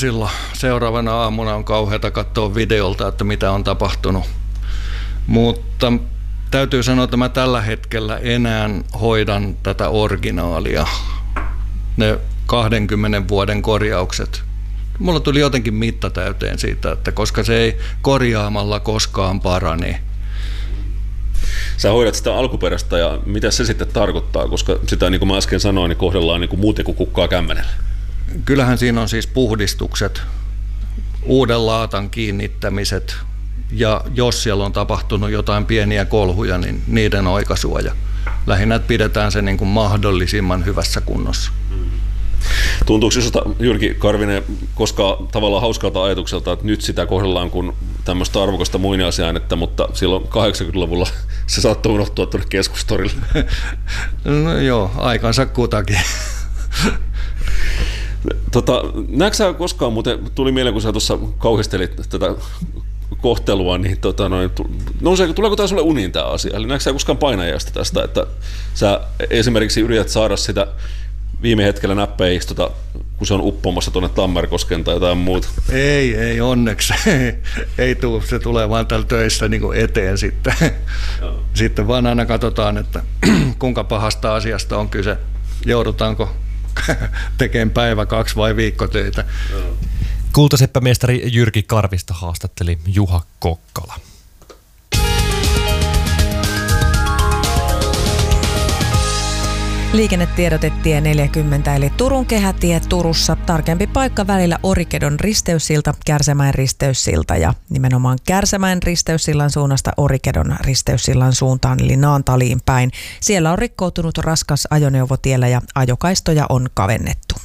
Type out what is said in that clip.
silloin. Seuraavana aamuna on kauheata katsoa videolta, että mitä on tapahtunut. Mutta täytyy sanoa, että mä tällä hetkellä enää hoidan tätä originaalia. Ne 20 vuoden korjaukset. Mulla tuli jotenkin mitta täyteen siitä, että koska se ei korjaamalla koskaan parani. Sä hoidat sitä alkuperäistä ja mitä se sitten tarkoittaa, koska sitä niin kuin mä äsken sanoin, niin kohdellaan niin kuin muuten kuin kukkaa kämmenellä. Kyllähän siinä on siis puhdistukset, uuden laatan kiinnittämiset ja jos siellä on tapahtunut jotain pieniä kolhuja, niin niiden oikaisua ja lähinnä pidetään se niin kuin mahdollisimman hyvässä kunnossa. Tuntuuko sinusta, Jyrki Karvinen, koskaan tavallaan hauskalta ajatukselta, että nyt sitä kohdellaan kuin tämmöistä arvokasta muinaisjäännettä, mutta silloin 80-luvulla se saattoi unohtua tuonne Keskustorille? No joo, aikansa kutakin. Näetkö sä koskaan, muuten tuli mieleen, kun sä tuossa kauhistelit tätä kohtelua, niin tuleeko tämä sulle uniin tämä asia? Eli näetkö sä koskaan painajasta tästä, että sä esimerkiksi yrität saada sitä viime hetkellä näppejä istuta, kun se on uppomassa tuonne Tammerkosken tai jotain muuta? Ei onneksi. Ei tule, se tulee vaan täällä töissä niin kuin eteen sitten. Sitten vaan aina katsotaan, että kuinka pahasta asiasta on kyse. Joudutaanko tekemään päivä, 2 vai viikkotöitä. Kultaseppämestari Jyrki Karvista haastatteli Juha Kokkala. Liikennetiedote tie 40 eli Turun kehätie Turussa. Tarkempi paikka välillä Orikedon risteyssilta, Kärsämäen risteyssilta ja nimenomaan Kärsämäen risteyssillan suunnasta Orikedon risteyssillan suuntaan eli Naantaliin päin. Siellä on rikkoutunut raskas ajoneuvo tiellä ja ajokaistoja on kavennettu.